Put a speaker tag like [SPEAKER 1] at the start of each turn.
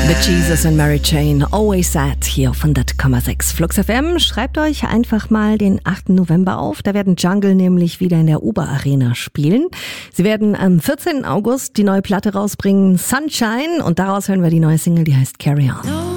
[SPEAKER 1] Mit Jesus und Mary Jane, Always Sad, hier auf 100,6 Flux FM. Schreibt euch einfach mal den 8. November auf. Da werden Jungle nämlich wieder in der Uber Arena spielen. Sie werden am 14. August die neue Platte rausbringen, Sunshine. Und daraus hören wir die neue Single, die heißt Carry On.